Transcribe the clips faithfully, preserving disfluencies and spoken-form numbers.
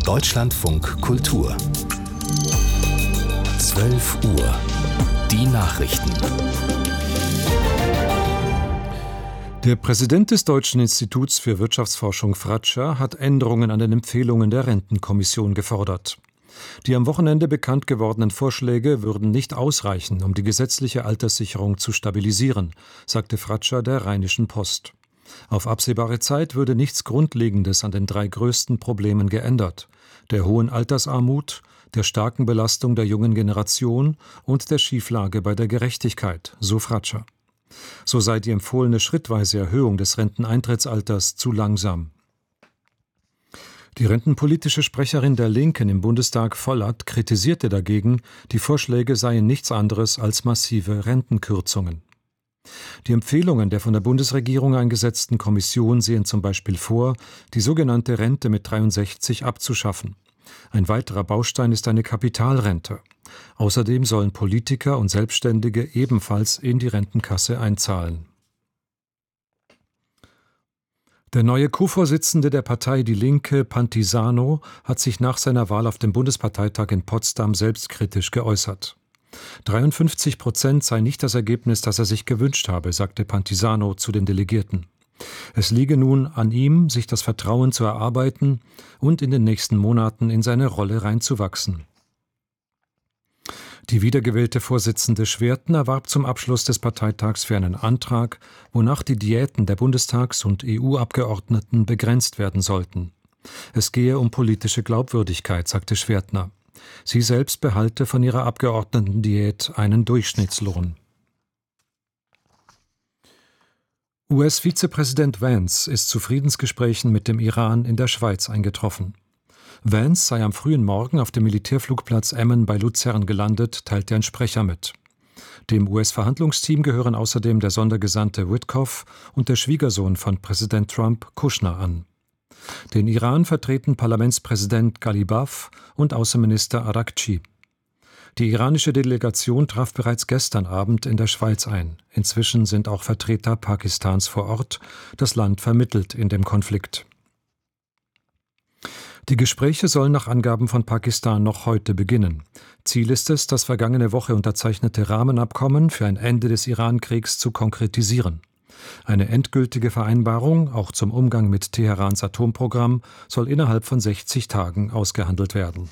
Deutschlandfunk Kultur. zwölf Uhr. Die Nachrichten. Der Präsident des Deutschen Instituts für Wirtschaftsforschung Fratscher hat Änderungen an den Empfehlungen der Rentenkommission gefordert. Die am Wochenende bekannt gewordenen Vorschläge würden nicht ausreichen, um die gesetzliche Alterssicherung zu stabilisieren, sagte Fratscher der Rheinischen Post. Auf absehbare Zeit würde nichts Grundlegendes an den drei größten Problemen geändert: der hohen Altersarmut, der starken Belastung der jungen Generation und der Schieflage bei der Gerechtigkeit, so Fratscher. So sei die empfohlene schrittweise Erhöhung des Renteneintrittsalters zu langsam. Die rentenpolitische Sprecherin der Linken im Bundestag, Vollert, kritisierte dagegen, die Vorschläge seien nichts anderes als massive Rentenkürzungen. Die Empfehlungen der von der Bundesregierung eingesetzten Kommission sehen zum Beispiel vor, die sogenannte Rente mit dreiundsechzig abzuschaffen. Ein weiterer Baustein ist eine Kapitalrente. Außerdem sollen Politiker und Selbstständige ebenfalls in die Rentenkasse einzahlen. Der neue Co-Vorsitzende der Partei Die Linke, Pantisano, hat sich nach seiner Wahl auf dem Bundesparteitag in Potsdam selbstkritisch geäußert. dreiundfünfzig Prozent sei nicht das Ergebnis, das er sich gewünscht habe, sagte Pantisano zu den Delegierten. Es liege nun an ihm, sich das Vertrauen zu erarbeiten und in den nächsten Monaten in seine Rolle reinzuwachsen. Die wiedergewählte Vorsitzende Schwertner erwarb zum Abschluss des Parteitags für einen Antrag, wonach die Diäten der Bundestags- und E U-Abgeordneten begrenzt werden sollten. Es gehe um politische Glaubwürdigkeit, sagte Schwertner. Sie selbst behalte von ihrer Abgeordnetendiät einen Durchschnittslohn. U S-Vizepräsident Vance ist zu Friedensgesprächen mit dem Iran in der Schweiz eingetroffen. Vance sei am frühen Morgen auf dem Militärflugplatz Emmen bei Luzern gelandet, teilte ein Sprecher mit. Dem U S-Verhandlungsteam gehören außerdem der Sondergesandte Witkoff und der Schwiegersohn von Präsident Trump, Kushner, an. Den Iran vertreten Parlamentspräsident Ghalibaf und Außenminister Araghchi. Die iranische Delegation traf bereits gestern Abend in der Schweiz ein. Inzwischen sind auch Vertreter Pakistans vor Ort. Das Land vermittelt in dem Konflikt. Die Gespräche sollen nach Angaben von Pakistan noch heute beginnen. Ziel ist es, das vergangene Woche unterzeichnete Rahmenabkommen für ein Ende des Iran-Kriegs zu konkretisieren. Eine endgültige Vereinbarung, auch zum Umgang mit Teherans Atomprogramm, soll innerhalb von sechzig Tagen ausgehandelt werden.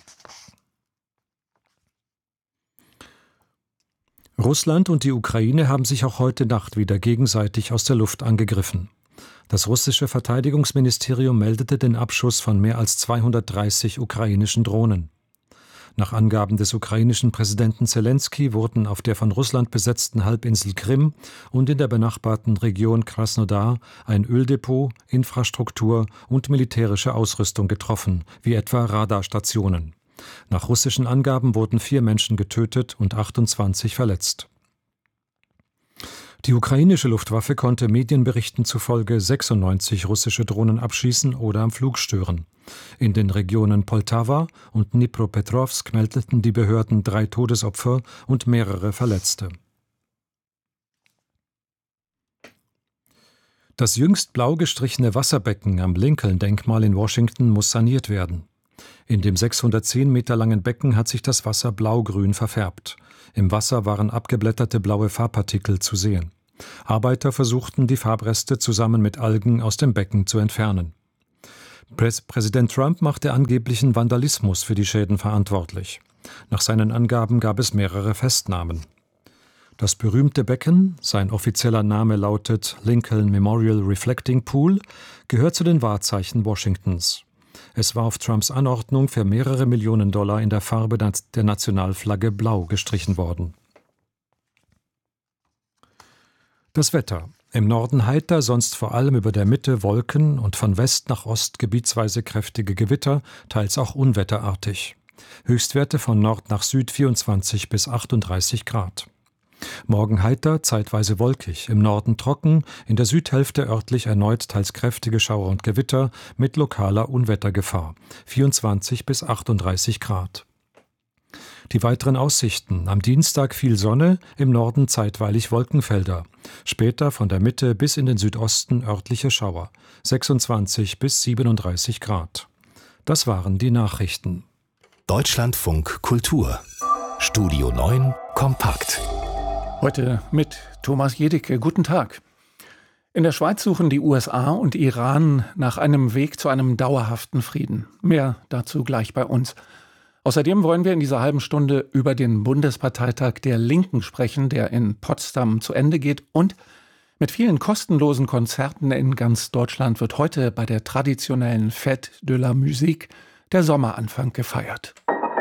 Russland und die Ukraine haben sich auch heute Nacht wieder gegenseitig aus der Luft angegriffen. Das russische Verteidigungsministerium meldete den Abschuss von mehr als zweihundertdreißig ukrainischen Drohnen. Nach Angaben des ukrainischen Präsidenten Selenskyj wurden auf der von Russland besetzten Halbinsel Krim und in der benachbarten Region Krasnodar ein Öldepot, Infrastruktur und militärische Ausrüstung getroffen, wie etwa Radarstationen. Nach russischen Angaben wurden vier Menschen getötet und achtundzwanzig verletzt. Die ukrainische Luftwaffe konnte Medienberichten zufolge sechsundneunzig russische Drohnen abschießen oder am Flug stören. In den Regionen Poltawa und Dnipropetrovsk meldeten die Behörden drei Todesopfer und mehrere Verletzte. Das jüngst blau gestrichene Wasserbecken am Lincoln-Denkmal in Washington muss saniert werden. In dem sechshundertzehn Meter langen Becken hat sich das Wasser blaugrün verfärbt. Im Wasser waren abgeblätterte blaue Farbpartikel zu sehen. Arbeiter versuchten, die Farbreste zusammen mit Algen aus dem Becken zu entfernen. Präs- Präsident Trump machte angeblichen Vandalismus für die Schäden verantwortlich. Nach seinen Angaben gab es mehrere Festnahmen. Das berühmte Becken, sein offizieller Name lautet Lincoln Memorial Reflecting Pool, gehört zu den Wahrzeichen Washingtons. Es war auf Trumps Anordnung für mehrere Millionen Dollar in der Farbe der Nationalflagge blau gestrichen worden. Das Wetter. Im Norden heiter, sonst vor allem über der Mitte Wolken und von West nach Ost gebietsweise kräftige Gewitter, teils auch unwetterartig. Höchstwerte von Nord nach Süd vierundzwanzig bis achtunddreißig Grad. Morgen heiter, zeitweise wolkig, im Norden trocken, in der Südhälfte örtlich erneut teils kräftige Schauer und Gewitter mit lokaler Unwettergefahr, vierundzwanzig bis achtunddreißig Grad. Die weiteren Aussichten: Am Dienstag viel Sonne, im Norden zeitweilig Wolkenfelder. Später von der Mitte bis in den Südosten örtliche Schauer, sechsundzwanzig bis siebenunddreißig Grad. Das waren die Nachrichten. Deutschlandfunk Kultur. Studio neun kompakt. Heute mit Thomas Jedicke. Guten Tag. In der Schweiz suchen die U S A und Iran nach einem Weg zu einem dauerhaften Frieden. Mehr dazu gleich bei uns. Außerdem wollen wir in dieser halben Stunde über den Bundesparteitag der Linken sprechen, der in Potsdam zu Ende geht. Und mit vielen kostenlosen Konzerten in ganz Deutschland wird heute bei der traditionellen Fête de la Musique der Sommeranfang gefeiert.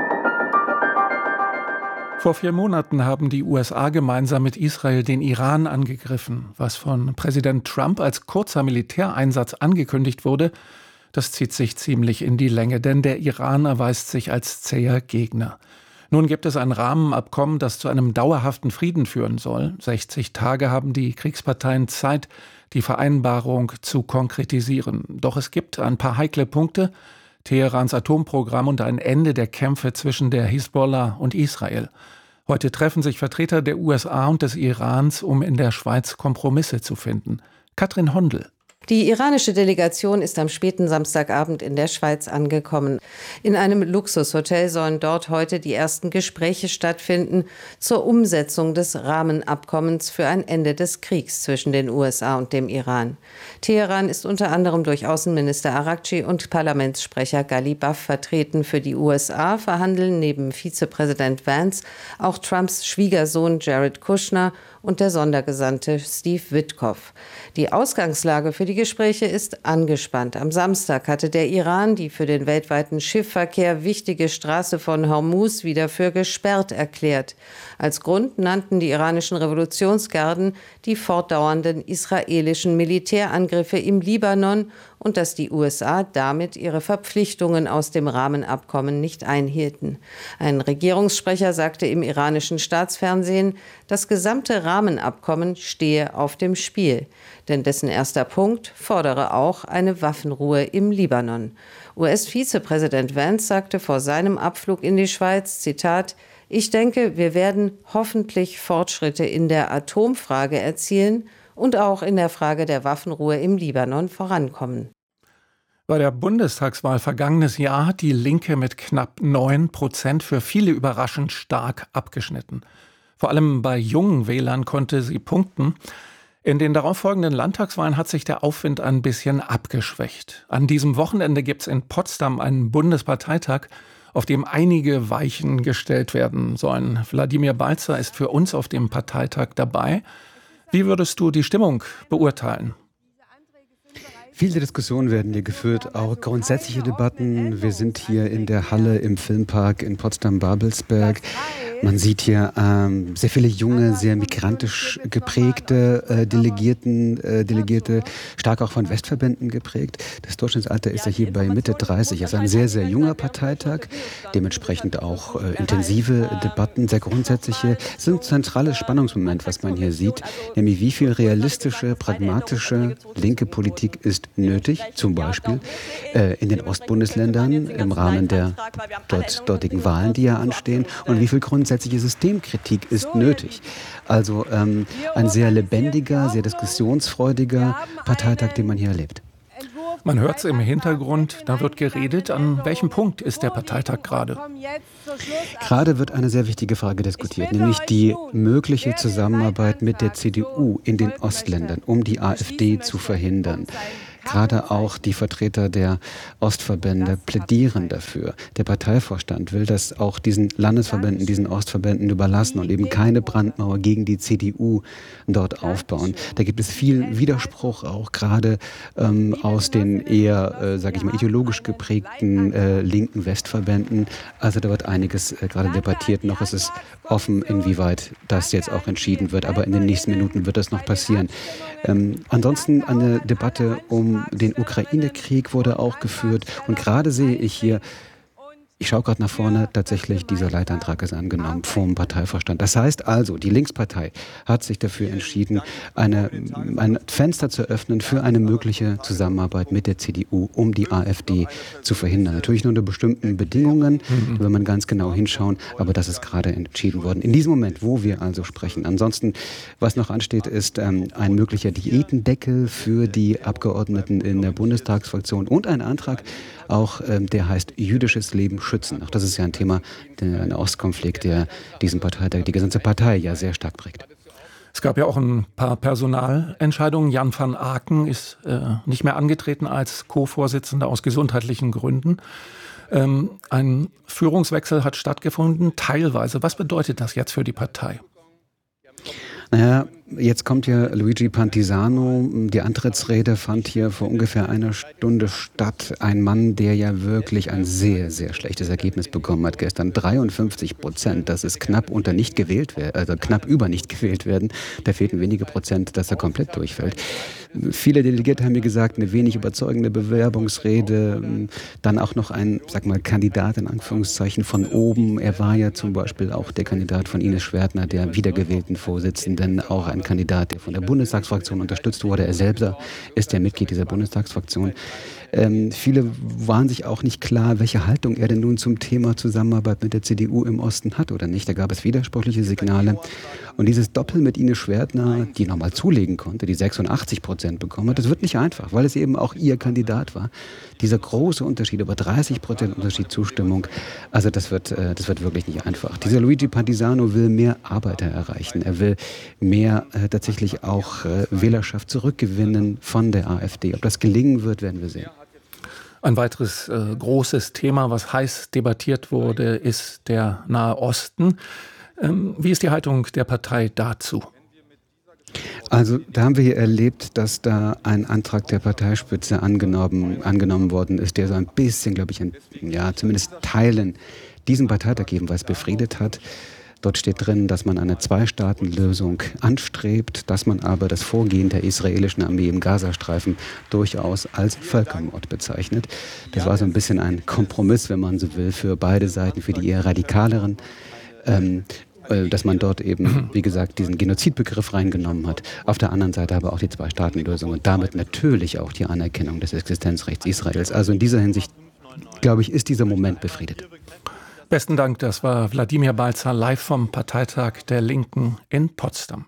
Vor vier Monaten haben die U S A gemeinsam mit Israel den Iran angegriffen. Was von Präsident Trump als kurzer Militäreinsatz angekündigt wurde, das zieht sich ziemlich in die Länge, denn der Iran erweist sich als zäher Gegner. Nun gibt es ein Rahmenabkommen, das zu einem dauerhaften Frieden führen soll. sechzig Tage haben die Kriegsparteien Zeit, die Vereinbarung zu konkretisieren. Doch es gibt ein paar heikle Punkte: Teherans Atomprogramm und ein Ende der Kämpfe zwischen der Hisbollah und Israel. Heute treffen sich Vertreter der U S A und des Irans, um in der Schweiz Kompromisse zu finden. Katrin Hondel. Die iranische Delegation ist am späten Samstagabend in der Schweiz angekommen. In einem Luxushotel sollen dort heute die ersten Gespräche stattfinden zur Umsetzung des Rahmenabkommens für ein Ende des Kriegs zwischen den U S A und dem Iran. Teheran ist unter anderem durch Außenminister Araghchi und Parlamentssprecher Ghalibaf vertreten. Für die U S A verhandeln neben Vizepräsident Vance auch Trumps Schwiegersohn Jared Kushner und der Sondergesandte Steve Witkoff. Die Ausgangslage für die Gespräche ist angespannt. Am Samstag hatte der Iran die für den weltweiten Schiffverkehr wichtige Straße von Hormuz wieder für gesperrt erklärt. Als Grund nannten die iranischen Revolutionsgarden die fortdauernden israelischen Militärangriffe im Libanon und dass die U S A damit ihre Verpflichtungen aus dem Rahmenabkommen nicht einhielten. Ein Regierungssprecher sagte im iranischen Staatsfernsehen, das gesamte Rahmenabkommen stehe auf dem Spiel. Denn dessen erster Punkt fordere auch eine Waffenruhe im Libanon. U S-Vizepräsident Vance sagte vor seinem Abflug in die Schweiz, Zitat, ich denke, wir werden hoffentlich Fortschritte in der Atomfrage erzielen und auch in der Frage der Waffenruhe im Libanon vorankommen. Bei der Bundestagswahl vergangenes Jahr hat die Linke mit knapp neun Prozent für viele überraschend stark abgeschnitten. Vor allem bei jungen Wählern konnte sie punkten. In den darauffolgenden Landtagswahlen hat sich der Aufwind ein bisschen abgeschwächt. An diesem Wochenende gibt es in Potsdam einen Bundesparteitag, auf dem einige Weichen gestellt werden sollen. Wladimir Balzer ist für uns auf dem Parteitag dabei. Wie würdest du die Stimmung beurteilen? Viele Diskussionen werden hier geführt, auch grundsätzliche Debatten. Wir sind hier in der Halle im Filmpark in Potsdam-Babelsberg. Man sieht hier ähm, sehr viele junge, sehr migrantisch geprägte äh, Delegierten, äh, Delegierte, stark auch von Westverbänden geprägt. Das Durchschnittsalter ist ja hier bei Mitte dreißig. Es ist ein sehr, sehr junger Parteitag, dementsprechend auch äh, intensive Debatten, sehr grundsätzliche. Es ist ein zentrales Spannungsmoment, was man hier sieht, nämlich wie viel realistische, pragmatische linke Politik ist nötig, zum Beispiel äh, in den Ostbundesländern im Rahmen der dort, dortigen Wahlen, die ja anstehen, und wie viel grundsätzliche Systemkritik ist nötig. Also ähm, ein sehr lebendiger, sehr diskussionsfreudiger Parteitag, den man hier erlebt. Man hört es im Hintergrund, da wird geredet. An welchem Punkt ist der Parteitag gerade? Gerade wird eine sehr wichtige Frage diskutiert, nämlich die mögliche Zusammenarbeit mit der C D U in den Ostländern, um die AfD zu verhindern. Gerade auch die Vertreter der Ostverbände plädieren dafür. Der Parteivorstand will das auch diesen Landesverbänden, diesen Ostverbänden überlassen und eben keine Brandmauer gegen die C D U dort aufbauen. Da gibt es viel Widerspruch, auch gerade ähm, aus den eher, äh, sage ich mal, ideologisch geprägten äh, linken Westverbänden. Also da wird einiges äh, gerade debattiert. Noch ist es offen, inwieweit das jetzt auch entschieden wird. Aber in den nächsten Minuten wird das noch passieren. Ähm, ansonsten eine Debatte um den Ukraine-Krieg wurde auch geführt. Und gerade sehe ich hier, ich schaue gerade nach vorne, tatsächlich dieser Leitantrag ist angenommen vom Parteivorstand. Das heißt also, die Linkspartei hat sich dafür entschieden, eine, ein Fenster zu öffnen für eine mögliche Zusammenarbeit mit der C D U, um die AfD zu verhindern. Natürlich nur unter bestimmten Bedingungen, mhm. wenn man ganz genau hinschauen, aber das ist gerade entschieden worden. In diesem Moment, wo wir also sprechen. Ansonsten, was noch ansteht, ist ähm, ein möglicher Diätendeckel für die Abgeordneten in der Bundestagsfraktion und ein Antrag auch ähm, der heißt Jüdisches Leben schützen. Auch das ist ja ein Thema, der, der Ostkonflikt, der diesen Parteitag, die gesamte Partei ja sehr stark prägt. Es gab ja auch ein paar Personalentscheidungen. Jan van Aken ist äh, nicht mehr angetreten als Co-Vorsitzender aus gesundheitlichen Gründen. Ähm, ein Führungswechsel hat stattgefunden, teilweise. Was bedeutet das jetzt für die Partei? Naja, jetzt kommt ja Luigi Pantisano. Die Antrittsrede fand hier vor ungefähr einer Stunde statt. Ein Mann, der ja wirklich ein sehr, sehr schlechtes Ergebnis bekommen hat gestern. dreiundfünfzig Prozent, das ist knapp unter nicht gewählt werden, also knapp über nicht gewählt werden. Da fehlten wenige Prozent, dass er komplett durchfällt. Viele Delegierte haben mir gesagt, eine wenig überzeugende Bewerbungsrede. Dann auch noch ein, sag mal, Kandidat in Anführungszeichen von oben. Er war ja zum Beispiel auch der Kandidat von Ines Schwertner, der wiedergewählten Vorsitzenden, auch ein Kandidat, der von der Bundestagsfraktion unterstützt wurde. Er selbst ist ja Mitglied dieser Bundestagsfraktion. Ähm, viele waren sich auch nicht klar, welche Haltung er denn nun zum Thema Zusammenarbeit mit der C D U im Osten hat oder nicht. Da gab es widersprüchliche Signale. Und dieses Doppel mit Ines Schwertner, die nochmal zulegen konnte, die sechsundachtzig Prozent bekommen hat, das wird nicht einfach, weil es eben auch ihr Kandidat war. Dieser große Unterschied, über dreißig Prozent Unterschied Zustimmung, also das wird, äh, das wird wirklich nicht einfach. Dieser Luigi Pantisano will mehr Arbeiter erreichen. Er will mehr äh, tatsächlich auch äh, Wählerschaft zurückgewinnen von der AfD. Ob das gelingen wird, werden wir sehen. Ein weiteres äh, großes Thema, was heiß debattiert wurde, ist der Nahe Osten. Ähm, wie ist die Haltung der Partei dazu? Also da haben wir hier erlebt, dass da ein Antrag der Parteispitze angenommen, angenommen worden ist, der so ein bisschen, glaube ich, in, ja, zumindest Teilen diesen Parteitag jedenfalls befriedet hat. Dort steht drin, dass man eine Zwei-Staaten-Lösung anstrebt, dass man aber das Vorgehen der israelischen Armee im Gazastreifen durchaus als Völkermord bezeichnet. Das war so ein bisschen ein Kompromiss, wenn man so will, für beide Seiten, für die eher radikaleren, ähm, dass man dort eben, wie gesagt, diesen Genozidbegriff reingenommen hat. Auf der anderen Seite aber auch die Zwei-Staaten-Lösung und damit natürlich auch die Anerkennung des Existenzrechts Israels. Also in dieser Hinsicht, glaube ich, ist dieser Moment befriedet. Besten Dank, das war Wladimir Balzer live vom Parteitag der Linken in Potsdam.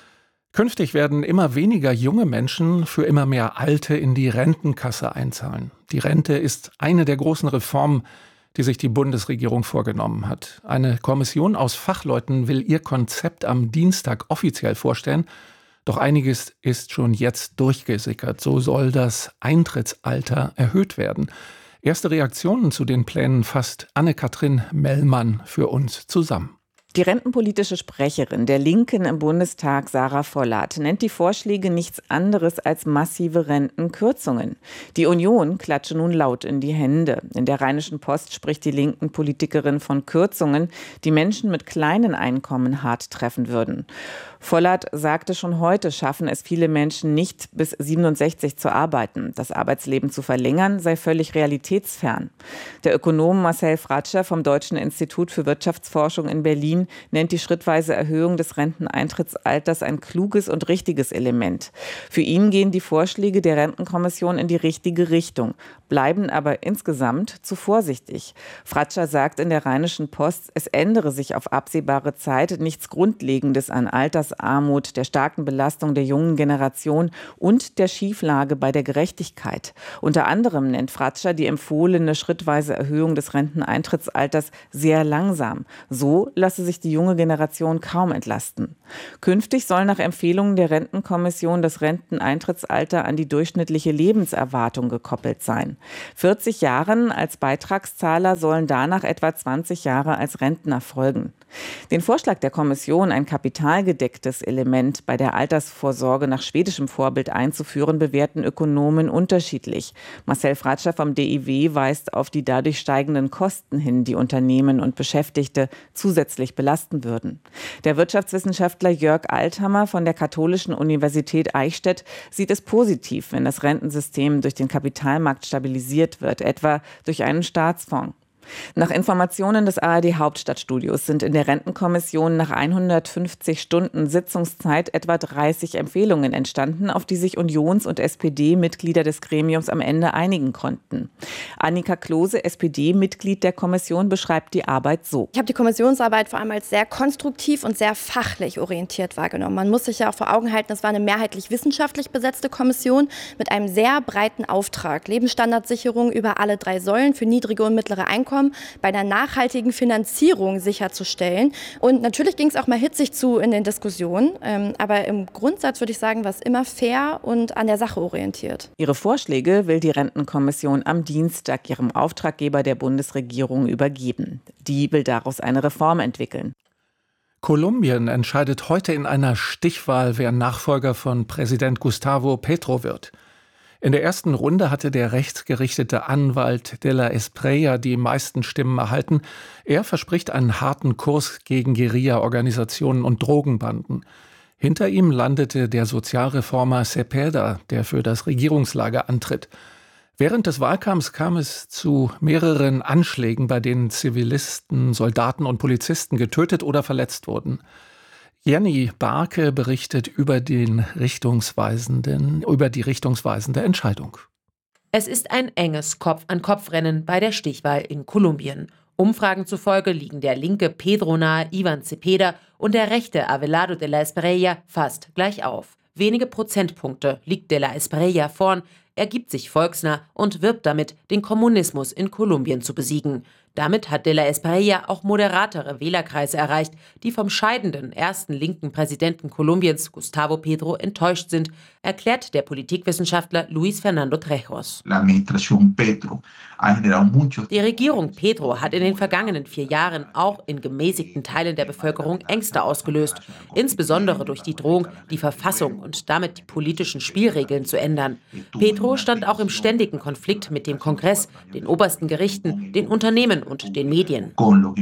Künftig werden immer weniger junge Menschen für immer mehr Alte in die Rentenkasse einzahlen. Die Rente ist eine der großen Reformen, die sich die Bundesregierung vorgenommen hat. Eine Kommission aus Fachleuten will ihr Konzept am Dienstag offiziell vorstellen. Doch einiges ist schon jetzt durchgesickert. So soll das Eintrittsalter erhöht werden. Erste Reaktionen zu den Plänen fasst Anne-Kathrin Mellmann für uns zusammen. Die rentenpolitische Sprecherin der Linken im Bundestag, Sarah Vollert, nennt die Vorschläge nichts anderes als massive Rentenkürzungen. Die Union klatsche nun laut in die Hände. In der Rheinischen Post spricht die Linken-Politikerin von Kürzungen, die Menschen mit kleinen Einkommen hart treffen würden. Vollert sagte, schon heute schaffen es viele Menschen nicht, bis siebenundsechzig zu arbeiten. Das Arbeitsleben zu verlängern sei völlig realitätsfern. Der Ökonom Marcel Fratscher vom Deutschen Institut für Wirtschaftsforschung in Berlin nennt die schrittweise Erhöhung des Renteneintrittsalters ein kluges und richtiges Element. Für ihn gehen die Vorschläge der Rentenkommission in die richtige Richtung, bleiben aber insgesamt zu vorsichtig. Fratscher sagt in der Rheinischen Post, es ändere sich auf absehbare Zeit nichts Grundlegendes an Altersarmut, der starken Belastung der jungen Generation und der Schieflage bei der Gerechtigkeit. Unter anderem nennt Fratscher die empfohlene schrittweise Erhöhung des Renteneintrittsalters sehr langsam. So lasse sich die junge Generation kaum entlasten. Künftig soll nach Empfehlungen der Rentenkommission das Renteneintrittsalter an die durchschnittliche Lebenserwartung gekoppelt sein. vierzig Jahren als Beitragszahler sollen danach etwa zwanzig Jahre als Rentner folgen. Den Vorschlag der Kommission, ein kapitalgedecktes Element bei der Altersvorsorge nach schwedischem Vorbild einzuführen, bewerten Ökonomen unterschiedlich. Marcel Fratscher vom D I W weist auf die dadurch steigenden Kosten hin, die Unternehmen und Beschäftigte zusätzlich belasten würden. Der Wirtschaftswissenschaftler Jörg Althammer von der Katholischen Universität Eichstätt sieht es positiv, wenn das Rentensystem durch den Kapitalmarkt stabilisiert wird, etwa durch einen Staatsfonds. Nach Informationen des A R D-Hauptstadtstudios sind in der Rentenkommission nach hundertfünfzig Stunden Sitzungszeit etwa dreißig Empfehlungen entstanden, auf die sich Unions- und S P D-Mitglieder des Gremiums am Ende einigen konnten. Annika Klose, S P D-Mitglied der Kommission, beschreibt die Arbeit so. Ich habe die Kommissionsarbeit vor allem als sehr konstruktiv und sehr fachlich orientiert wahrgenommen. Man muss sich ja auch vor Augen halten, es war eine mehrheitlich wissenschaftlich besetzte Kommission mit einem sehr breiten Auftrag. Lebensstandardsicherung über alle drei Säulen für niedrige und mittlere Einkommen bei einer nachhaltigen Finanzierung sicherzustellen. Und natürlich ging es auch mal hitzig zu in den Diskussionen, ähm, aber im Grundsatz würde ich sagen, war es immer fair und an der Sache orientiert. Ihre Vorschläge will die Rentenkommission am Dienstag ihrem Auftraggeber der Bundesregierung übergeben. Die will daraus eine Reform entwickeln. Kolumbien entscheidet heute in einer Stichwahl, wer Nachfolger von Präsident Gustavo Petro wird. In der ersten Runde hatte der rechtsgerichtete Anwalt de la Espriella die meisten Stimmen erhalten. Er verspricht einen harten Kurs gegen Guerilla-Organisationen und Drogenbanden. Hinter ihm landete der Sozialreformer Cepeda, der für das Regierungslager antritt. Während des Wahlkampfs kam es zu mehreren Anschlägen, bei denen Zivilisten, Soldaten und Polizisten getötet oder verletzt wurden. Jenny Barke berichtet über, den richtungsweisenden, über die richtungsweisende Entscheidung. Es ist ein enges Kopf-an-Kopf-Rennen bei der Stichwahl in Kolumbien. Umfragen zufolge liegen der linke Pedro-nahe Ivan Cepeda und der rechte Abelardo de la Espriella fast gleich auf. Wenige Prozentpunkte liegt de la Espriella vorn. Er gibt sich volksnah und wirbt damit, den Kommunismus in Kolumbien zu besiegen. Damit hat de la Espriella auch moderatere Wählerkreise erreicht, die vom scheidenden ersten linken Präsidenten Kolumbiens, Gustavo Petro, enttäuscht sind, erklärt der Politikwissenschaftler Luis Fernando Trejos. Die Regierung Petro hat in den vergangenen vier Jahren auch in gemäßigten Teilen der Bevölkerung Ängste ausgelöst, insbesondere durch die Drohung, die Verfassung und damit die politischen Spielregeln zu ändern. Petro stand auch im ständigen Konflikt mit dem Kongress, den obersten Gerichten, den Unternehmen und den Medien.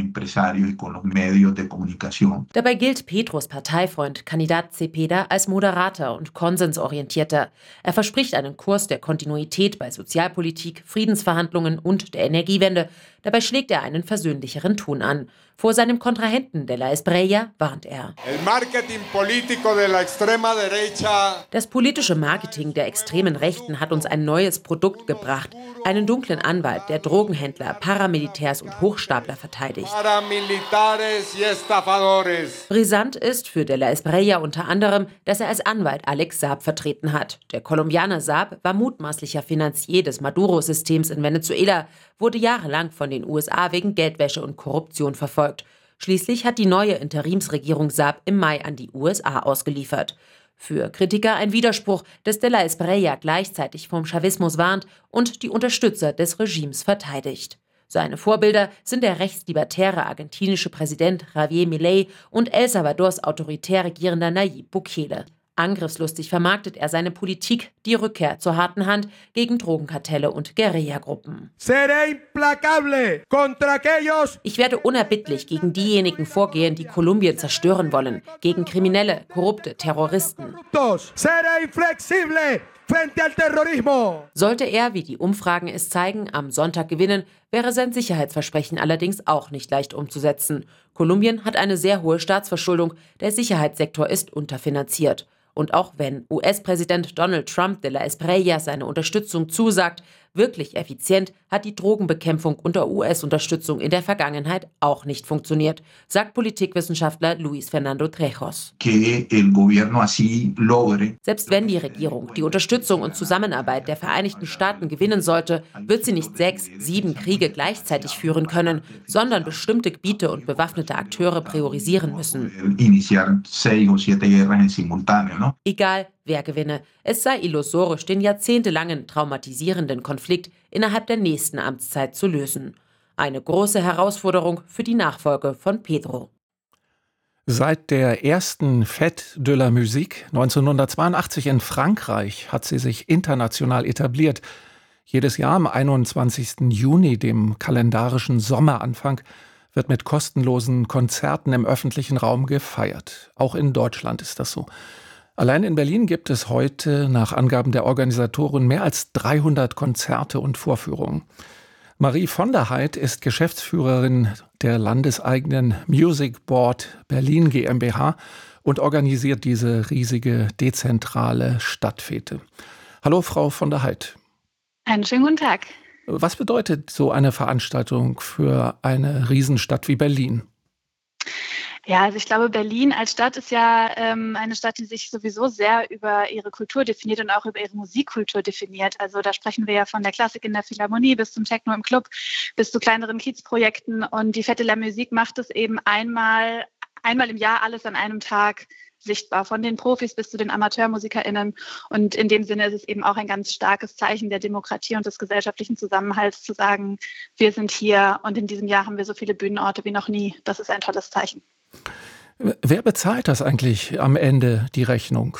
Dabei gilt Petros Parteifreund, Kandidat Cepeda, als moderater und konsensorientierter. Er verspricht einen Kurs der Kontinuität bei Sozialpolitik, Friedensverhandlungen und der Energiewende. Dabei schlägt er einen versöhnlicheren Ton an. Vor seinem Kontrahenten de la Espriella warnt er. Das politische Marketing der extremen Rechten hat uns ein neues Produkt gebracht. Einen dunklen Anwalt, der Drogenhändler, Paramilitärs und Hochstapler verteidigt. Brisant ist für de la Espriella unter anderem, dass er als Anwalt Alex Saab vertreten hat. Der Kolumbianer Saab war mutmaßlicher Finanzier des Maduro-Systems in Venezuela, wurde jahrelang von den U S A wegen Geldwäsche und Korruption verfolgt. Schließlich hat die neue Interimsregierung Saab im Mai an die U S A ausgeliefert. Für Kritiker ein Widerspruch, dass de la Espriella gleichzeitig vom Chavismus warnt und die Unterstützer des Regimes verteidigt. Seine Vorbilder sind der rechtslibertäre argentinische Präsident Javier Milei und El Salvadors autoritär regierender Nayib Bukele. Angriffslustig vermarktet er seine Politik, die Rückkehr zur harten Hand gegen Drogenkartelle und Guerillagruppen. Ich werde unerbittlich gegen diejenigen vorgehen, die Kolumbien zerstören wollen, gegen Kriminelle, korrupte Terroristen. Sollte er, wie die Umfragen es zeigen, am Sonntag gewinnen, wäre sein Sicherheitsversprechen allerdings auch nicht leicht umzusetzen. Kolumbien hat eine sehr hohe Staatsverschuldung, der Sicherheitssektor ist unterfinanziert. Und auch wenn U S-Präsident Donald Trump de la Espriella seine Unterstützung zusagt, wirklich effizient hat die Drogenbekämpfung unter U S-Unterstützung in der Vergangenheit auch nicht funktioniert, sagt Politikwissenschaftler Luis Fernando Trejos. Selbst wenn die Regierung die Unterstützung und Zusammenarbeit der Vereinigten Staaten gewinnen sollte, wird sie nicht sechs, sieben Kriege gleichzeitig führen können, sondern bestimmte Gebiete und bewaffnete Akteure priorisieren müssen. Egal, wer gewinne, es sei illusorisch, den jahrzehntelangen traumatisierenden Konflikt innerhalb der nächsten Amtszeit zu lösen. Eine große Herausforderung für die Nachfolge von Petro. Seit der ersten Fête de la Musique neunzehnhundertzweiundachtzig in Frankreich hat sie sich international etabliert. Jedes Jahr am einundzwanzigsten Juni, dem kalendarischen Sommeranfang, wird mit kostenlosen Konzerten im öffentlichen Raum gefeiert. Auch in Deutschland ist das so. Allein in Berlin gibt es heute nach Angaben der Organisatoren mehr als dreihundert Konzerte und Vorführungen. Marie von der Heydt ist Geschäftsführerin der landeseigenen Music Board Berlin GmbH und organisiert diese riesige dezentrale Stadtfete. Hallo, Frau von der Heydt. Einen schönen guten Tag. Was bedeutet so eine Veranstaltung für eine Riesenstadt wie Berlin? Ja, also ich glaube, Berlin als Stadt ist ja ähm, eine Stadt, die sich sowieso sehr über ihre Kultur definiert und auch über ihre Musikkultur definiert. Also da sprechen wir ja von der Klassik in der Philharmonie bis zum Techno im Club, bis zu kleineren Kiezprojekten. Und die Fête de la Musique macht es eben einmal, einmal im Jahr alles an einem Tag sichtbar, von den Profis bis zu den AmateurmusikerInnen. Und in dem Sinne ist es eben auch ein ganz starkes Zeichen der Demokratie und des gesellschaftlichen Zusammenhalts zu sagen, wir sind hier und in diesem Jahr haben wir so viele Bühnenorte wie noch nie. Das ist ein tolles Zeichen. Wer bezahlt das eigentlich am Ende, die Rechnung?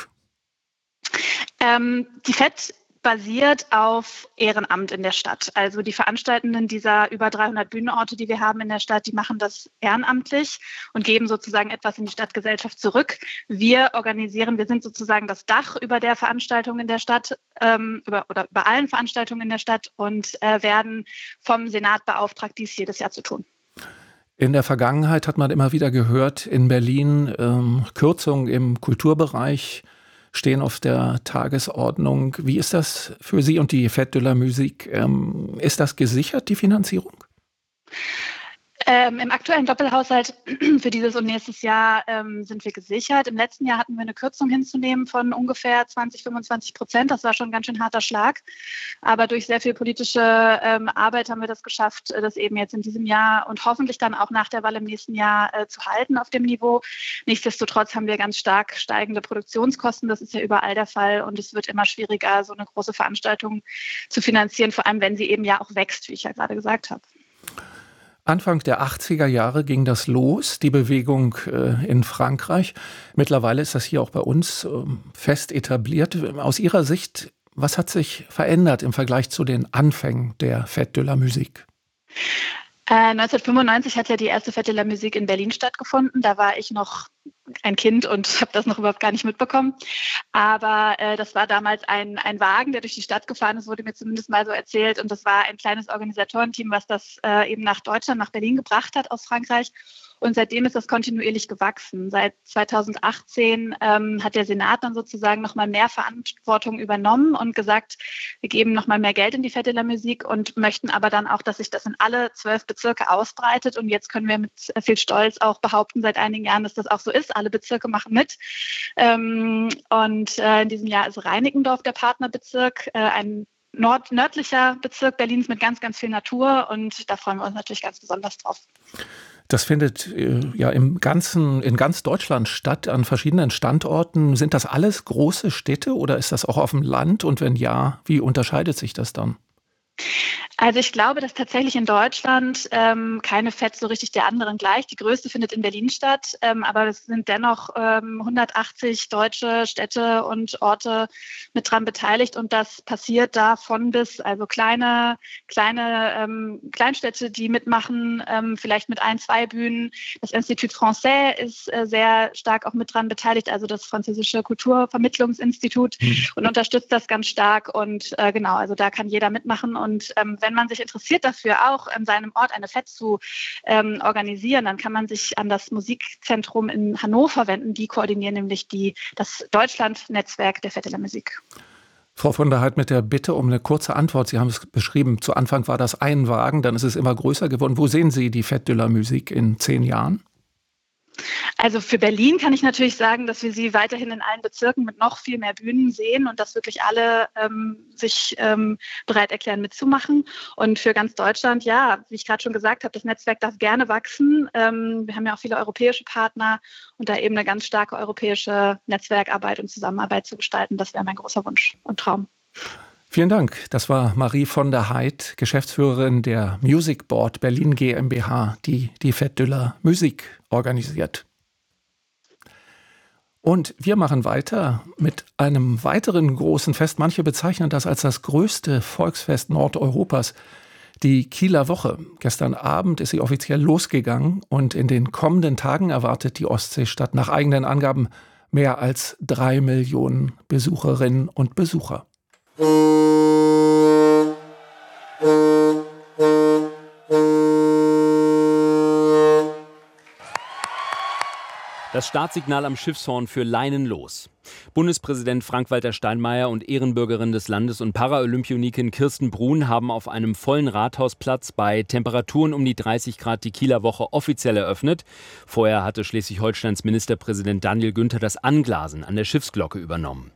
Ähm, die Fett basiert auf Ehrenamt in der Stadt. Also die Veranstaltenden dieser über dreihundert Bühnenorte, die wir haben in der Stadt, die machen das ehrenamtlich und geben sozusagen etwas in die Stadtgesellschaft zurück. Wir organisieren, wir sind sozusagen das Dach über der Veranstaltung in der Stadt, ähm, über, oder über allen Veranstaltungen in der Stadt und äh, werden vom Senat beauftragt, dies jedes Jahr zu tun. In der Vergangenheit hat man immer wieder gehört, in Berlin ähm, Kürzungen im Kulturbereich stehen auf der Tagesordnung. Wie ist das für Sie und die Fête de la Musique? Ähm, ist das gesichert, die Finanzierung? Ähm, Im aktuellen Doppelhaushalt für dieses und nächstes Jahr ähm, sind wir gesichert. Im letzten Jahr hatten wir eine Kürzung hinzunehmen von ungefähr zwanzig, fünfundzwanzig Prozent. Das war schon ein ganz schön harter Schlag. Aber durch sehr viel politische ähm, Arbeit haben wir das geschafft, das eben jetzt in diesem Jahr und hoffentlich dann auch nach der Wahl im nächsten Jahr äh, zu halten auf dem Niveau. Nichtsdestotrotz haben wir ganz stark steigende Produktionskosten. Das ist ja überall der Fall. Und es wird immer schwieriger, so eine große Veranstaltung zu finanzieren, vor allem wenn sie eben ja auch wächst, wie ich ja gerade gesagt habe. Anfang der achtziger Jahre ging das los, die Bewegung äh, in Frankreich. Mittlerweile ist das hier auch bei uns äh, fest etabliert. Aus Ihrer Sicht, was hat sich verändert im Vergleich zu den Anfängen der Fête de la Musique? Äh, neunzehnhundertfünfundneunzig hat ja die erste Fête de la Musique in Berlin stattgefunden. Da war ich noch ein Kind und habe das noch überhaupt gar nicht mitbekommen. Aber äh, das war damals ein, ein Wagen, der durch die Stadt gefahren ist, wurde mir zumindest mal so erzählt. Und das war ein kleines Organisatorenteam, was das äh, eben nach Deutschland, nach Berlin gebracht hat aus Frankreich. Und seitdem ist das kontinuierlich gewachsen. Seit zweitausendachtzehn ähm, hat der Senat dann sozusagen nochmal mehr Verantwortung übernommen und gesagt, wir geben nochmal mehr Geld in die Fête de la Musique und möchten aber dann auch, dass sich das in alle zwölf Bezirke ausbreitet. Und jetzt können wir mit viel Stolz auch behaupten, seit einigen Jahren, dass das auch so ist. Alle Bezirke machen mit. Ähm, und äh, in diesem Jahr ist Reinickendorf der Partnerbezirk, äh, ein nord nördlicher Bezirk Berlins mit ganz, ganz viel Natur. Und da freuen wir uns natürlich ganz besonders drauf. Das findet äh, ja im ganzen, in ganz Deutschland statt, an verschiedenen Standorten. Sind das alles große Städte oder ist das auch auf dem Land? Und wenn ja, wie unterscheidet sich das dann? Also ich glaube, dass tatsächlich in Deutschland ähm, keine Fête so richtig der anderen gleich. Die größte findet in Berlin statt, ähm, aber es sind dennoch ähm, hundertachtzig deutsche Städte und Orte mit dran beteiligt und das passiert da von bis, also kleine, kleine ähm, Kleinstädte, die mitmachen, ähm, vielleicht mit ein, zwei Bühnen. Das Institut Français ist äh, sehr stark auch mit dran beteiligt, also das französische Kulturvermittlungsinstitut mhm. und unterstützt das ganz stark und äh, genau, also da kann jeder mitmachen und ähm, wenn man sich interessiert dafür, auch an seinem Ort eine Fête zu ähm, organisieren, dann kann man sich an das Musikzentrum in Hannover wenden. Die koordinieren nämlich die, das Deutschland-Netzwerk der Fête de la Musique. Frau von der Heydt, mit der Bitte um eine kurze Antwort. Sie haben es beschrieben, zu Anfang war das ein Wagen, dann ist es immer größer geworden. Wo sehen Sie die Fête de la Musique in zehn Jahren? Also für Berlin kann ich natürlich sagen, dass wir sie weiterhin in allen Bezirken mit noch viel mehr Bühnen sehen und dass wirklich alle ähm, sich ähm, bereit erklären mitzumachen. Und für ganz Deutschland, ja, wie ich gerade schon gesagt habe, das Netzwerk darf gerne wachsen. Ähm, wir haben ja auch viele europäische Partner und da eben eine ganz starke europäische Netzwerkarbeit und Zusammenarbeit zu gestalten, das wäre mein großer Wunsch und Traum. Vielen Dank. Das war Marie von der Heydt, Geschäftsführerin der Music Board Berlin GmbH, die die Fête de la Musique organisiert. Und wir machen weiter mit einem weiteren großen Fest. Manche bezeichnen das als das größte Volksfest Nordeuropas, die Kieler Woche. Gestern Abend ist sie offiziell losgegangen und in den kommenden Tagen erwartet die Ostseestadt nach eigenen Angaben mehr als drei Millionen Besucherinnen und Besucher. Musik Das Startsignal am Schiffshorn für Leinen los. Bundespräsident Frank-Walter Steinmeier und Ehrenbürgerin des Landes und Paralympionikin Kirsten Brun haben auf einem vollen Rathausplatz bei Temperaturen um die dreißig Grad die Kieler Woche offiziell eröffnet. Vorher hatte Schleswig-Holsteins Ministerpräsident Daniel Günther das Anglasen an der Schiffsglocke übernommen.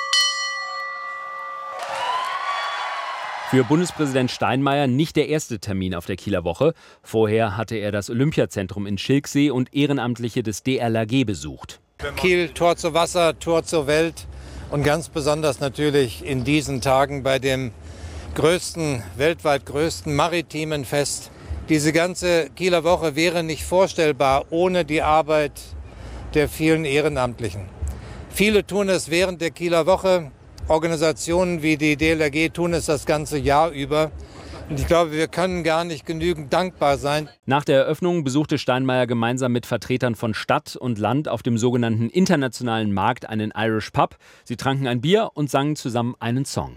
Für Bundespräsident Steinmeier nicht der erste Termin auf der Kieler Woche. Vorher hatte er das Olympiazentrum in Schilksee und Ehrenamtliche des D L R G besucht. Kiel, Tor zu Wasser, Tor zur Welt und ganz besonders natürlich in diesen Tagen bei dem größten, weltweit größten maritimen Fest. Diese ganze Kieler Woche wäre nicht vorstellbar ohne die Arbeit der vielen Ehrenamtlichen. Viele tun es während der Kieler Woche. Organisationen wie die D L R G tun es das ganze Jahr über. Und ich glaube, wir können gar nicht genügend dankbar sein. Nach der Eröffnung besuchte Steinmeier gemeinsam mit Vertretern von Stadt und Land auf dem sogenannten internationalen Markt einen Irish Pub. Sie tranken ein Bier und sangen zusammen einen Song.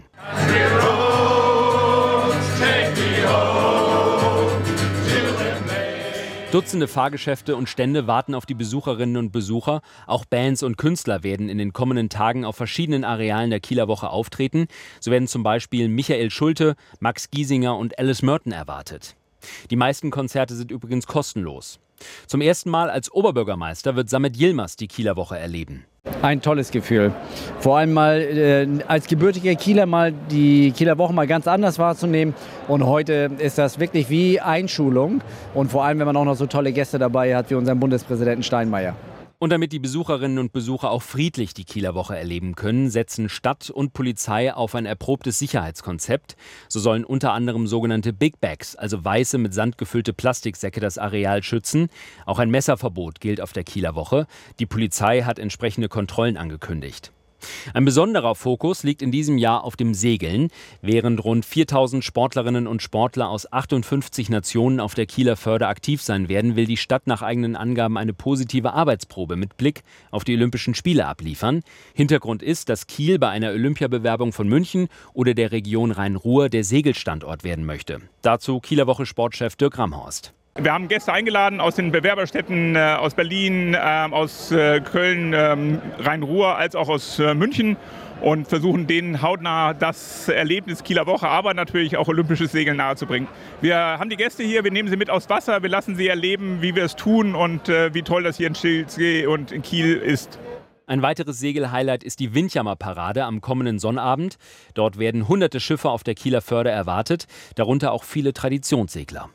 Dutzende Fahrgeschäfte und Stände warten auf die Besucherinnen und Besucher. Auch Bands und Künstler werden in den kommenden Tagen auf verschiedenen Arealen der Kieler Woche auftreten. So werden zum Beispiel Michael Schulte, Max Giesinger und Alice Merton erwartet. Die meisten Konzerte sind übrigens kostenlos. Zum ersten Mal als Oberbürgermeister wird Samet Yilmaz die Kieler Woche erleben. Ein tolles Gefühl. Vor allem mal äh, als gebürtiger Kieler mal die Kieler Woche mal ganz anders wahrzunehmen. Und heute ist das wirklich wie Einschulung. Und vor allem, wenn man auch noch so tolle Gäste dabei hat wie unseren Bundespräsidenten Steinmeier. Und damit die Besucherinnen und Besucher auch friedlich die Kieler Woche erleben können, setzen Stadt und Polizei auf ein erprobtes Sicherheitskonzept. So sollen unter anderem sogenannte Big Bags, also weiße mit Sand gefüllte Plastiksäcke, das Areal schützen. Auch ein Messerverbot gilt auf der Kieler Woche. Die Polizei hat entsprechende Kontrollen angekündigt. Ein besonderer Fokus liegt in diesem Jahr auf dem Segeln. Während rund viertausend Sportlerinnen und Sportler aus achtundfünfzig Nationen auf der Kieler Förde aktiv sein werden, will die Stadt nach eigenen Angaben eine positive Arbeitsprobe mit Blick auf die Olympischen Spiele abliefern. Hintergrund ist, dass Kiel bei einer Olympiabewerbung von München oder der Region Rhein-Ruhr der Segelstandort werden möchte. Dazu Kieler Woche Sportchef Dirk Ramhorst. Wir haben Gäste eingeladen aus den Bewerberstädten, äh, aus Berlin, äh, aus äh, Köln, äh, Rhein-Ruhr, als auch aus äh, München und versuchen denen hautnah das Erlebnis Kieler Woche, aber natürlich auch olympisches Segeln nahezubringen. Wir haben die Gäste hier, wir nehmen sie mit aufs Wasser, wir lassen sie erleben, wie wir es tun und äh, wie toll das hier in Schilksee und in Kiel ist. Ein weiteres Segelhighlight ist die Windjammer-Parade am kommenden Sonnabend. Dort werden hunderte Schiffe auf der Kieler Förde erwartet, darunter auch viele Traditionssegler.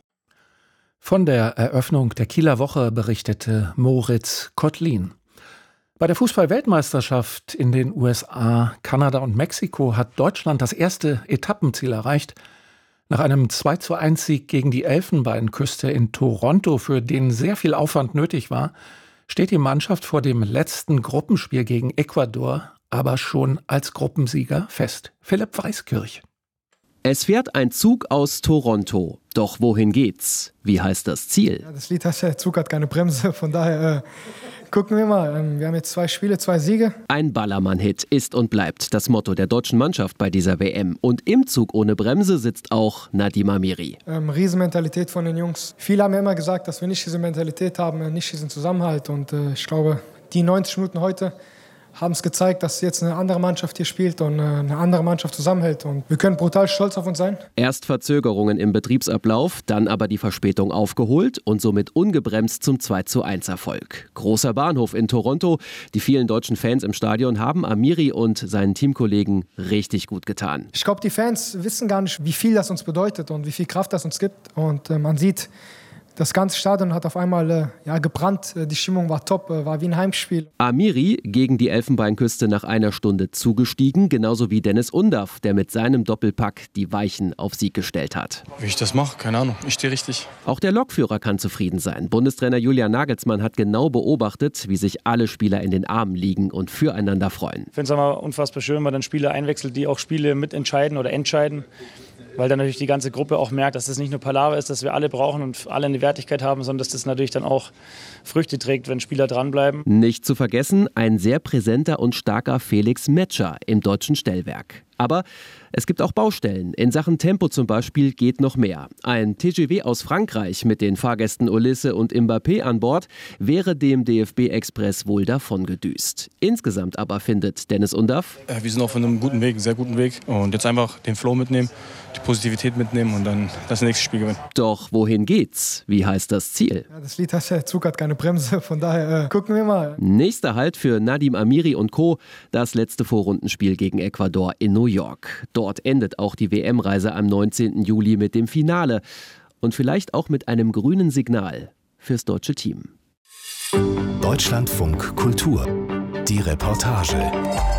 Von der Eröffnung der Kieler Woche berichtete Moritz Kottlin. Bei der Fußball-Weltmeisterschaft in den U S A, Kanada und Mexiko hat Deutschland das erste Etappenziel erreicht. Nach einem zwei zu eins Sieg gegen die Elfenbeinküste in Toronto, für den sehr viel Aufwand nötig war, steht die Mannschaft vor dem letzten Gruppenspiel gegen Ecuador aber schon als Gruppensieger fest. Philipp Weiskirch. Es fährt ein Zug aus Toronto. Doch wohin geht's? Wie heißt das Ziel? Ja, das Lied heißt ja, der Zug hat keine Bremse. Von daher äh, gucken wir mal. Ähm, wir haben jetzt zwei Spiele, zwei Siege. Ein Ballermann-Hit ist und bleibt das Motto der deutschen Mannschaft bei dieser W M. Und im Zug ohne Bremse sitzt auch Nadim Amiri. Ähm, Riesenmentalität von den Jungs. Viele haben ja immer gesagt, dass wir nicht diese Mentalität haben, nicht diesen Zusammenhalt. Und äh, ich glaube, die neunzig Minuten heute haben es gezeigt, dass jetzt eine andere Mannschaft hier spielt und eine andere Mannschaft zusammenhält. Und wir können brutal stolz auf uns sein. Erst Verzögerungen im Betriebsablauf, dann aber die Verspätung aufgeholt und somit ungebremst zum zwei zu eins Erfolg. Großer Bahnhof in Toronto. Die vielen deutschen Fans im Stadion haben Amiri und seinen Teamkollegen richtig gut getan. Ich glaube, die Fans wissen gar nicht, wie viel das uns bedeutet und wie viel Kraft das uns gibt. Und äh, man sieht, das ganze Stadion hat auf einmal äh, ja, gebrannt. Die Stimmung war top, äh, war wie ein Heimspiel. Amiri gegen die Elfenbeinküste nach einer Stunde zugestiegen, genauso wie Dennis Undaff, der mit seinem Doppelpack die Weichen auf Sieg gestellt hat. Wie ich das mache, keine Ahnung, ich stehe richtig. Auch der Lokführer kann zufrieden sein. Bundestrainer Julian Nagelsmann hat genau beobachtet, wie sich alle Spieler in den Armen liegen und füreinander freuen. Ich finde es immer unfassbar schön, wenn man dann Spieler einwechselt, die auch Spiele mitentscheiden oder entscheiden. Weil dann natürlich die ganze Gruppe auch merkt, dass das nicht nur Palaver ist, dass wir alle brauchen und alle eine Wertigkeit haben, sondern dass das natürlich dann auch Früchte trägt, wenn Spieler dranbleiben. Nicht zu vergessen, ein sehr präsenter und starker Felix Metscher im deutschen Stellwerk. Aber es gibt auch Baustellen. In Sachen Tempo zum Beispiel geht noch mehr. Ein T G V aus Frankreich mit den Fahrgästen Olisse und Mbappé an Bord wäre dem D F B-Express wohl davongedüst. Insgesamt aber findet Dennis Undaff: Wir sind auf einem guten Weg, sehr guten Weg. Und jetzt einfach den Flow mitnehmen, die Positivität mitnehmen und dann das nächste Spiel gewinnen. Doch wohin geht's? Wie heißt das Ziel? Ja, das Lied heißt ja, Zug hat keine Bremse, von daher äh, gucken wir mal. Nächster Halt für Nadim Amiri und Co. Das letzte Vorrundenspiel gegen Ecuador in New York. Dort endet auch die W M-Reise am neunzehnten Juli mit dem Finale. Und vielleicht auch mit einem grünen Signal fürs deutsche Team. Deutschlandfunk Kultur. Die Reportage.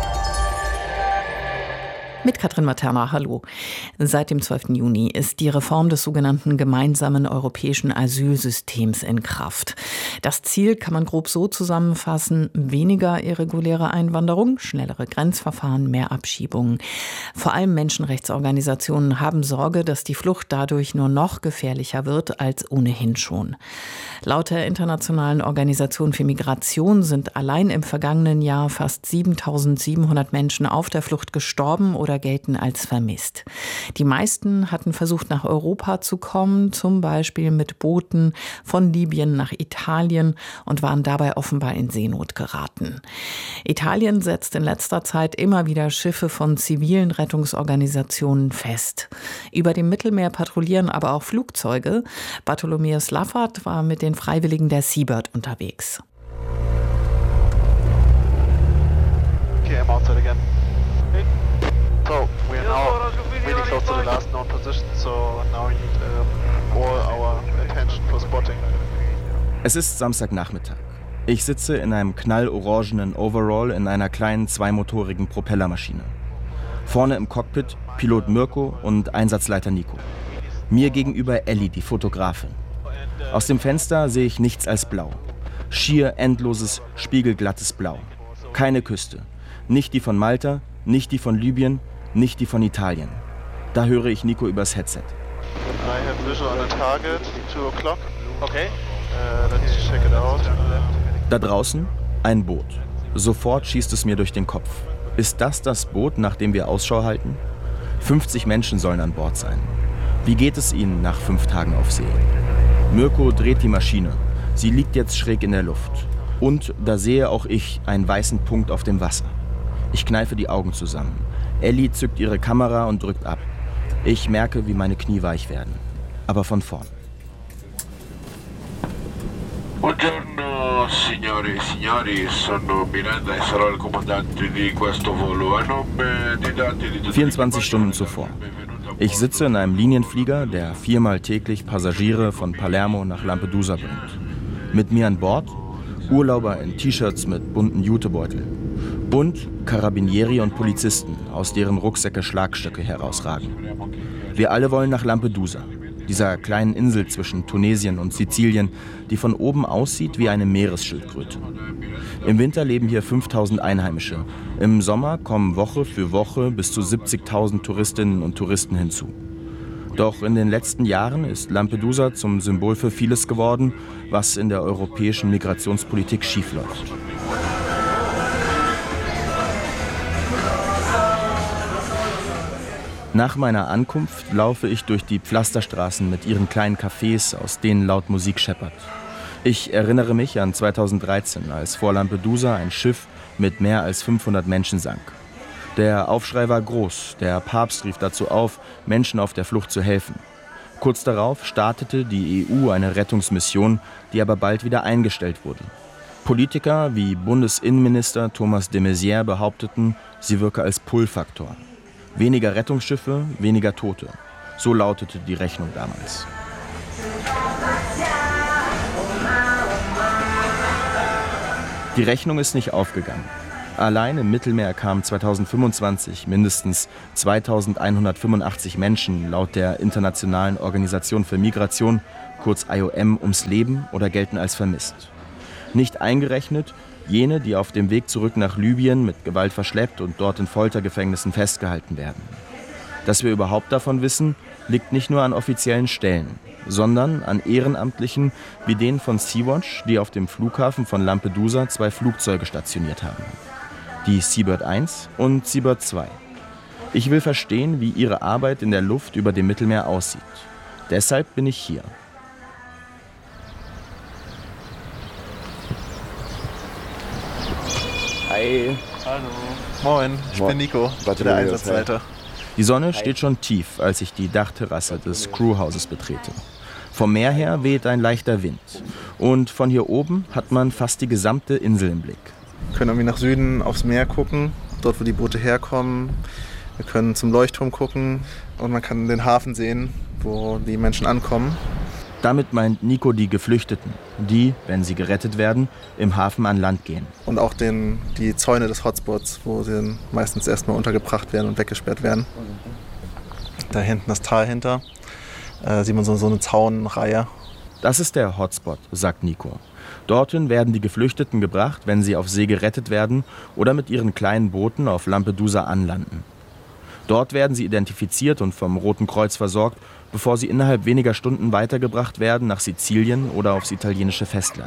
Mit Katrin Materna, hallo. Seit dem zwölften Juni ist die Reform des sogenannten gemeinsamen europäischen Asylsystems in Kraft. Das Ziel kann man grob so zusammenfassen: weniger irreguläre Einwanderung, schnellere Grenzverfahren, mehr Abschiebungen. Vor allem Menschenrechtsorganisationen haben Sorge, dass die Flucht dadurch nur noch gefährlicher wird als ohnehin schon. Laut der Internationalen Organisation für Migration sind allein im vergangenen Jahr fast siebentausendsiebenhundert Menschen auf der Flucht gestorben oder gelten als vermisst. Die meisten hatten versucht, nach Europa zu kommen, zum Beispiel mit Booten von Libyen nach Italien, und waren dabei offenbar in Seenot geraten. Italien setzt in letzter Zeit immer wieder Schiffe von zivilen Rettungsorganisationen fest. Über dem Mittelmeer patrouillieren aber auch Flugzeuge. Bartholomäus Laffert war mit den Freiwilligen der Seabird unterwegs. Okay, I'm outside again. So, we are now really close to the last known position, so now we need um, all our attention for spotting. Es ist Samstagnachmittag. Ich sitze in einem knallorangenen Overall in einer kleinen zweimotorigen Propellermaschine. Vorne im Cockpit Pilot Mirko und Einsatzleiter Nico. Mir gegenüber Elli, die Fotografin. Aus dem Fenster sehe ich nichts als Blau. Schier endloses, spiegelglattes Blau. Keine Küste. Nicht die von Malta, nicht die von Libyen, nicht die von Italien. Da höre ich Nico übers Headset. I have visual on a target, two o'clock. Okay. Uh, let's check it out. Da draußen ein Boot. Sofort schießt es mir durch den Kopf. Ist das das Boot, nach dem wir Ausschau halten? fünfzig Menschen sollen an Bord sein. Wie geht es ihnen nach fünf Tagen auf See? Mirko dreht die Maschine. Sie liegt jetzt schräg in der Luft. Und da sehe auch ich einen weißen Punkt auf dem Wasser. Ich kneife die Augen zusammen. Elli zückt ihre Kamera und drückt ab. Ich merke, wie meine Knie weich werden. Aber von vorn. Buongiorno signori e signori, sono Miranda e sarò il comandante di questo volo. A nome di tanti di tutti. vierundzwanzig Stunden zuvor. Ich sitze in einem Linienflieger, der viermal täglich Passagiere von Palermo nach Lampedusa bringt. Mit mir an Bord Urlauber in T-Shirts mit bunten Jutebeuteln. Und Carabinieri und Polizisten, aus deren Rucksäcke Schlagstöcke herausragen. Wir alle wollen nach Lampedusa, dieser kleinen Insel zwischen Tunesien und Sizilien, die von oben aussieht wie eine Meeresschildkröte. Im Winter leben hier fünftausend Einheimische. Im Sommer kommen Woche für Woche bis zu siebzigtausend Touristinnen und Touristen hinzu. Doch in den letzten Jahren ist Lampedusa zum Symbol für vieles geworden, was in der europäischen Migrationspolitik schiefläuft. Nach meiner Ankunft laufe ich durch die Pflasterstraßen mit ihren kleinen Cafés, aus denen laut Musik scheppert. Ich erinnere mich an zweitausenddreizehn, als vor Lampedusa ein Schiff mit mehr als fünfhundert Menschen sank. Der Aufschrei war groß, der Papst rief dazu auf, Menschen auf der Flucht zu helfen. Kurz darauf startete die E U eine Rettungsmission, die aber bald wieder eingestellt wurde. Politiker wie Bundesinnenminister Thomas de Maizière behaupteten, sie wirke als Pull-Faktor. Weniger Rettungsschiffe, weniger Tote. So lautete die Rechnung damals. Die Rechnung ist nicht aufgegangen. Allein im Mittelmeer kamen zweitausendfünfundzwanzig mindestens zweitausendeinhundertfünfundachtzig Menschen laut der Internationalen Organisation für Migration, kurz I O M, ums Leben oder gelten als vermisst. Nicht eingerechnet jene, die auf dem Weg zurück nach Libyen mit Gewalt verschleppt und dort in Foltergefängnissen festgehalten werden. Dass wir überhaupt davon wissen, liegt nicht nur an offiziellen Stellen, sondern an Ehrenamtlichen wie denen von Sea-Watch, die auf dem Flughafen von Lampedusa zwei Flugzeuge stationiert haben. Die Seabird eins und Seabird zwei. Ich will verstehen, wie ihre Arbeit in der Luft über dem Mittelmeer aussieht. Deshalb bin ich hier. Hi. Hallo. Moin, ich Moin. bin Nico, der Einsatzleiter. Die Sonne steht schon tief, als ich die Dachterrasse des Crewhauses betrete. Vom Meer her weht ein leichter Wind. Und von hier oben hat man fast die gesamte Insel im Blick. Wir können irgendwie nach Süden aufs Meer gucken, dort wo die Boote herkommen. Wir können zum Leuchtturm gucken und man kann den Hafen sehen, wo die Menschen ankommen. Damit meint Nico die Geflüchteten, die, wenn sie gerettet werden, im Hafen an Land gehen. Und auch den, die Zäune des Hotspots, wo sie meistens erstmal untergebracht werden und weggesperrt werden. Da hinten das Tal hinter, äh, sieht man so, so eine Zaunreihe. Das ist der Hotspot, sagt Nico. Dorthin werden die Geflüchteten gebracht, wenn sie auf See gerettet werden oder mit ihren kleinen Booten auf Lampedusa anlanden. Dort werden sie identifiziert und vom Roten Kreuz versorgt, bevor sie innerhalb weniger Stunden weitergebracht werden nach Sizilien oder aufs italienische Festland.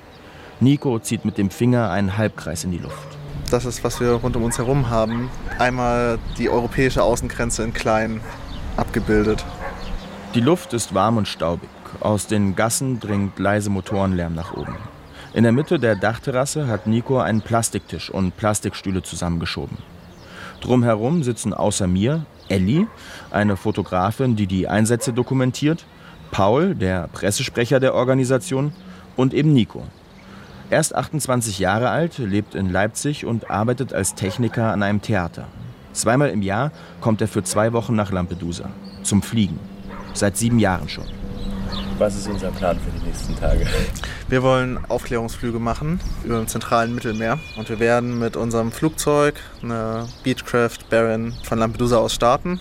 Nico zieht mit dem Finger einen Halbkreis in die Luft. Das ist, was wir rund um uns herum haben. Einmal die europäische Außengrenze in klein abgebildet. Die Luft ist warm und staubig. Aus den Gassen dringt leise Motorenlärm nach oben. In der Mitte der Dachterrasse hat Nico einen Plastiktisch und Plastikstühle zusammengeschoben. Drumherum sitzen außer mir Elli, eine Fotografin, die die Einsätze dokumentiert, Paul, der Pressesprecher der Organisation, und eben Nico. Er ist achtundzwanzig Jahre alt, lebt in Leipzig und arbeitet als Techniker an einem Theater. Zweimal im Jahr kommt er für zwei Wochen nach Lampedusa, zum Fliegen. Seit sieben Jahren schon. Was ist unser Plan für die nächsten Tage? Wir wollen Aufklärungsflüge machen über dem zentralen Mittelmeer. Und wir werden mit unserem Flugzeug, eine Beechcraft Baron, von Lampedusa aus starten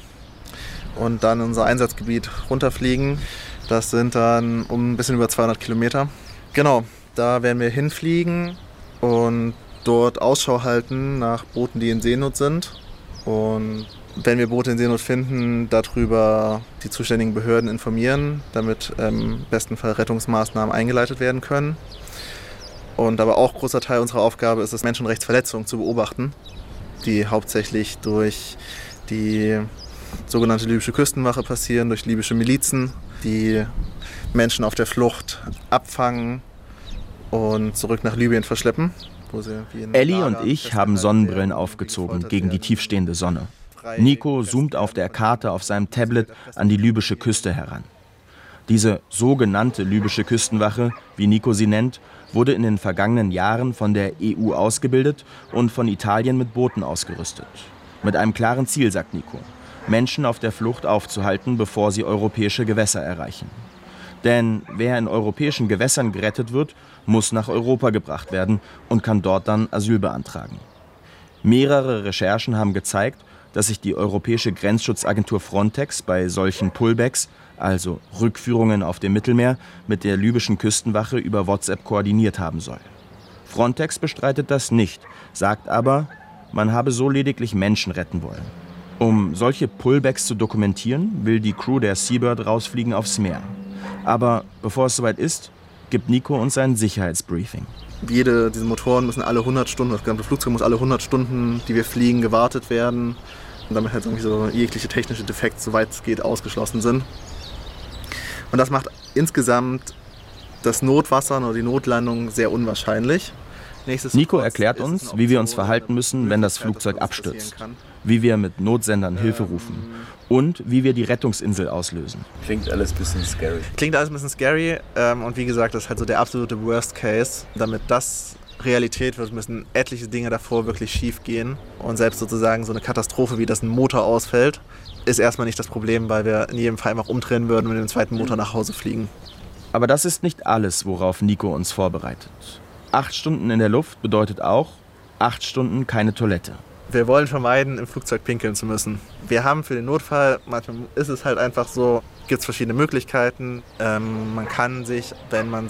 und dann in unser Einsatzgebiet runterfliegen. Das sind dann um ein bisschen über zweihundert Kilometer. Genau, da werden wir hinfliegen und dort Ausschau halten nach Booten, die in Seenot sind. Und wenn wir Boote in Seenot finden, darüber die zuständigen Behörden informieren, damit ähm, im besten Fall Rettungsmaßnahmen eingeleitet werden können. Und aber auch großer Teil unserer Aufgabe ist es, Menschenrechtsverletzungen zu beobachten, die hauptsächlich durch die sogenannte libysche Küstenwache passieren, durch libysche Milizen, die Menschen auf der Flucht abfangen und zurück nach Libyen verschleppen. Wo sie wie in Elli und ich haben Sonnenbrillen aufgezogen gegen die tiefstehende Sonne. Nico zoomt auf der Karte auf seinem Tablet an die libysche Küste heran. Diese sogenannte libysche Küstenwache, wie Nico sie nennt, wurde in den vergangenen Jahren von der E U ausgebildet und von Italien mit Booten ausgerüstet. Mit einem klaren Ziel, sagt Nico: Menschen auf der Flucht aufzuhalten, bevor sie europäische Gewässer erreichen. Denn wer in europäischen Gewässern gerettet wird, muss nach Europa gebracht werden und kann dort dann Asyl beantragen. Mehrere Recherchen haben gezeigt, dass sich die europäische Grenzschutzagentur Frontex bei solchen Pullbacks, also Rückführungen auf dem Mittelmeer, mit der libyschen Küstenwache über WhatsApp koordiniert haben soll. Frontex bestreitet das nicht, sagt aber, man habe so lediglich Menschen retten wollen. Um solche Pullbacks zu dokumentieren, will die Crew der Seabird rausfliegen aufs Meer. Aber bevor es soweit ist, gibt Nico uns ein Sicherheitsbriefing. Jede dieser Motoren müssen alle hundert Stunden, das gesamte Flugzeug muss alle hundert Stunden, die wir fliegen, gewartet werden. Und damit halt irgendwie so jegliche technische Defekte, soweit es geht, ausgeschlossen sind. Und das macht insgesamt das Notwassern oder die Notlandung sehr unwahrscheinlich. Nico erklärt uns, wie wir uns verhalten müssen, wenn das Flugzeug abstürzt, wie wir mit Notsendern Hilfe rufen und wie wir die Rettungsinsel auslösen. Klingt alles ein bisschen scary. Klingt alles ein bisschen scary ähm, und wie gesagt, das ist halt so der absolute Worst Case. Damit das Realität wird, müssen etliche Dinge davor wirklich schief gehen. Und selbst sozusagen so eine Katastrophe, wie dass ein Motor ausfällt, ist erstmal nicht das Problem, weil wir in jedem Fall einfach umdrehen würden und mit dem zweiten Motor nach Hause fliegen. Aber das ist nicht alles, worauf Nico uns vorbereitet. Acht Stunden in der Luft bedeutet auch acht Stunden keine Toilette. Wir wollen vermeiden, im Flugzeug pinkeln zu müssen. Wir haben für den Notfall, manchmal ist es halt einfach so, gibt es verschiedene Möglichkeiten. Ähm, man kann sich, wenn man